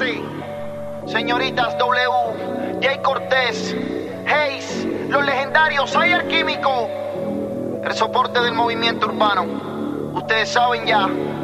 Andre, señoritas W, Jay Cortés, Hayes, los legendarios, Ayer Químico, el soporte del movimiento urbano. Ustedes saben ya.